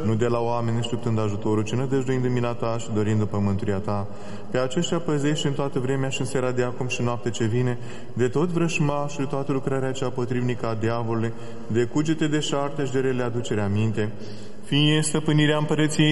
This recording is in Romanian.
nu de la oameni așteptând ajutorul, ci nădăjduind în mila ta și dorind după mântuirea ta. Pe aceștia păzești în toată vremea și în seara de acum și noapte ce vine, de tot vrășmașul, toată lucrarea cea potrivnică a diavolului, de cugete deșarte și de rele aducere aminte. Fie stăpânirea împărăției